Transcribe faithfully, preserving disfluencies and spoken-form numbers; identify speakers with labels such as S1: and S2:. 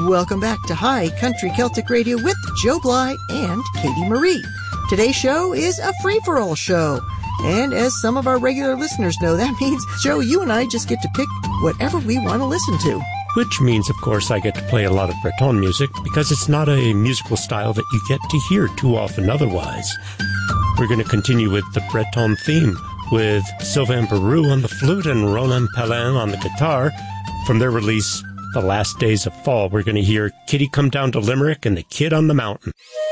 S1: Welcome back to High Country Celtic Radio with Joe Bly and Katie Marie. Today's show is a free-for-all show. And as some of our regular listeners know, that means, Joe, you and I just get to pick whatever we want to listen to.
S2: Which means, of course, I get to play a lot of Breton music because it's not a musical style that you get to hear too often otherwise. We're going to continue with the Breton theme with Sylvain Peroux on the flute and Roland Pelin on the guitar. From their release, The Last Days of Fall, we're going to hear Kitty Come Down to Limerick and The Kid on the Mountain.